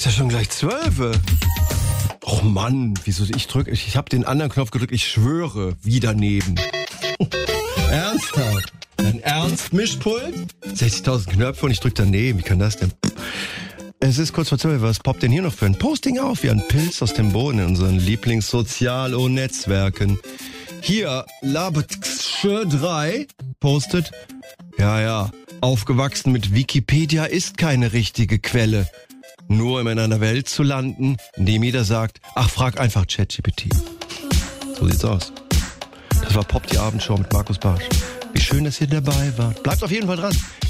Ist ja schon gleich 12. Och Mann, wieso ich habe den anderen Knopf gedrückt, ich schwöre, wie daneben. Ernsthaft? Ein Ernst-Mischpult? 60.000 Knöpfe und ich drück daneben, wie kann das denn? Es ist kurz vor 12, was poppt denn hier noch für ein Posting auf? Wie ein Pilz aus dem Boden in unseren Lieblings-Sozial- und Netzwerken. Hier, Labetx3 postet, ja, aufgewachsen mit Wikipedia ist keine richtige Quelle. Nur um in einer Welt zu landen, in dem jeder sagt, ach, frag einfach ChatGPT. So sieht's aus. Das war Pop, die Abendshow mit Markus Bartsch. Wie schön, dass ihr dabei wart. Bleibt auf jeden Fall dran.